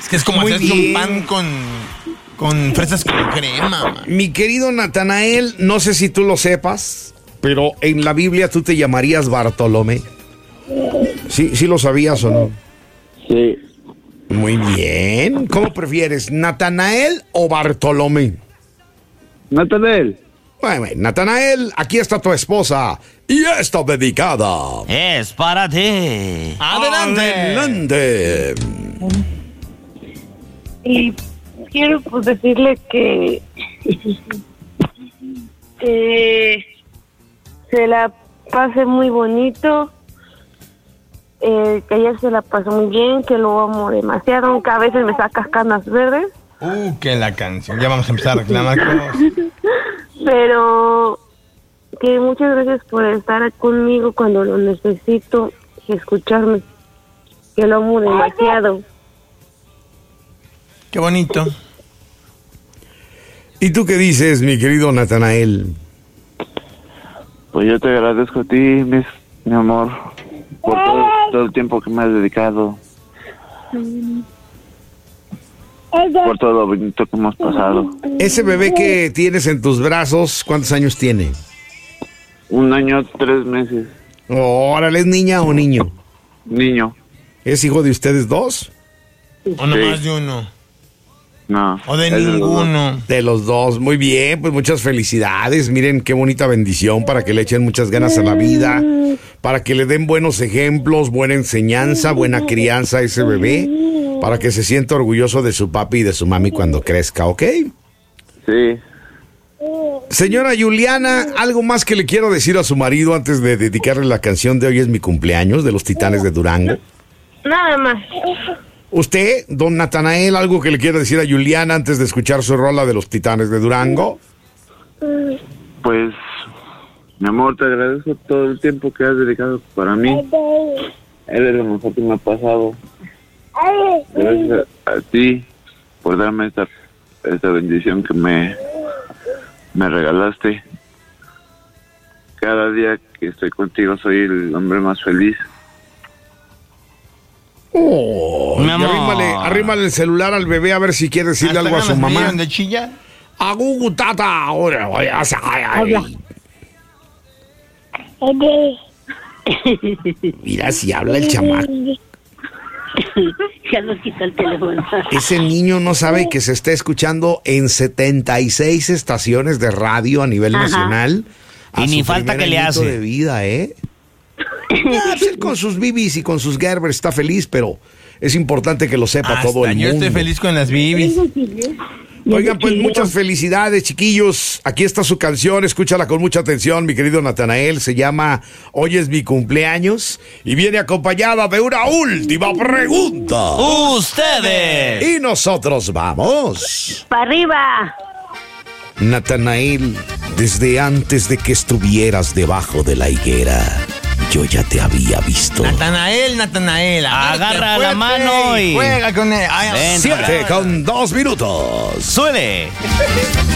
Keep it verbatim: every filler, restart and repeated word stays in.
Es que es como Muy hacerse bien. un pan con, con fresas con crema, man. Mi querido Natanael, no sé si tú lo sepas, pero en la Biblia tú te llamarías Bartolomé. ¿Sí, sí lo sabías o no? Sí. Muy bien. ¿Cómo prefieres, Natanael o Bartolomé? Natanael. Bueno, bueno, Natanael, aquí está tu esposa y está dedicada. Es para ti. Adelante. Adelante. Y quiero pues decirle que, que se la pase muy bonito, eh, que ayer se la pasó muy bien, que lo amo demasiado, aunque a veces me sacas canas verdes, Uh, que la canción. Ya vamos a empezar a reclamar cosas. pero que muchas gracias por estar conmigo cuando lo necesito y escucharme, que lo amo demasiado. Qué bonito. ¿Y tú qué dices, mi querido Natanael? Pues yo te agradezco a ti, mis, mi amor, por todo, todo el tiempo que me has dedicado. Por todo lo bonito que hemos pasado. Ese bebé que tienes en tus brazos, ¿cuántos años tiene? Un año, tres meses. Órale, ¿es niña o niño? Niño. ¿Es hijo de ustedes dos? O nomás de uno. No. O de es los dos. ninguno. De los dos, muy bien, pues muchas felicidades. Miren qué bonita bendición para que le echen muchas ganas a la vida, para que le den buenos ejemplos, buena enseñanza, buena crianza a ese bebé, para que se sienta orgulloso de su papi y de su mami cuando crezca, ¿ok? Sí. Señora Juliana, ¿algo más que le quiero decir a su marido antes de dedicarle la canción de Hoy es mi cumpleaños de los Titanes de Durango? Nada más. ¿Usted, don Natanael, algo que le quiera decir a Juliana antes de escuchar su rola de los Titanes de Durango? Pues, mi amor, te agradezco todo el tiempo que has dedicado para mí. Eres lo mejor que me ha pasado. Gracias a, a ti por darme esta, esta bendición que me, me regalaste. Cada día que estoy contigo soy el hombre más feliz. Oh, Mi y amor. arrímale, arrímale el celular al bebé a ver si quiere decirle Hasta algo a su ganas me mamá. dieron de chilla. Agugu tata, ahora, ay, ay, ay. Mira si habla el chamaco. Ya nos quita el teléfono. Ese niño no sabe que se está escuchando en setenta y seis estaciones de radio a nivel nacional. A Y ni su falta primer que le añito hace. de vida, ¿eh? Ah, pues él con sus bibis y con sus Gerber está feliz, pero es importante que lo sepa Hasta todo el yo mundo. estoy feliz con las bibis. Oigan, pues muchas felicidades, chiquillos. Aquí está su canción, escúchala con mucha atención, mi querido Natanael. Se llama Hoy es mi cumpleaños y viene acompañada de una última pregunta. Ustedes. Y nosotros vamos. ¡Para arriba! Natanael, desde antes de que estuvieras debajo de la higuera, yo ya te había visto. Natanael, Natanael. Agarra agárrate la mano y- Juega con él. Ay, Ven. Siete con dos minutos. Suele.